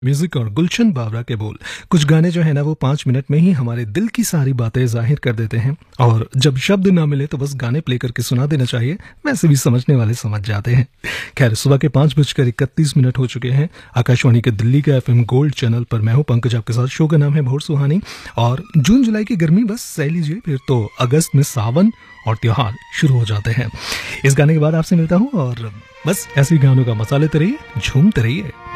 Music और गुलशन बावरा के बोल। कुछ गाने जो है ना वो 5 मिनट में ही हमारे दिल की सारी बातें जाहिर कर देते हैं और जब शब्द ना मिले तो बस गाने प्ले करके सुना देना चाहिए, वैसे भी समझने वाले समझ जाते हैं। खैर, सुबह के 5:31 हो चुके हैं। आकाशवाणी के दिल्ली के FM गोल्ड चैनल पर मैं हूं पंकज आपके साथ। शो का नाम है भोर सुहानी और जून जुलाई की गर्मी बस सह लीजिए, फिर तो अगस्त में सावन और त्योहार शुरू हो जाते हैं। इस गाने के बाद आपसे मिलता हूँ और बस ऐसे ही गानों का मजा लेते रहिए, झूमते रहिए।